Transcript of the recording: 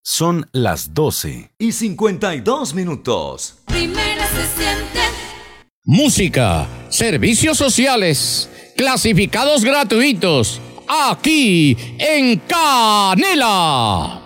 Son las 12:52. Primera se siente. Música, servicios sociales, clasificados gratuitos, aquí en Canela.